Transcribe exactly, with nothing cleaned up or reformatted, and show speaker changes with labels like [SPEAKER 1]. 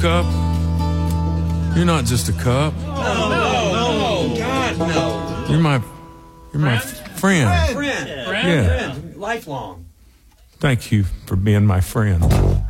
[SPEAKER 1] cup. You're not just a cup.
[SPEAKER 2] No, no, no, God, no.
[SPEAKER 1] You're my, you're my friend.
[SPEAKER 2] Friend.
[SPEAKER 1] Yeah.
[SPEAKER 2] Friend. Lifelong.
[SPEAKER 1] Thank you for being my friend.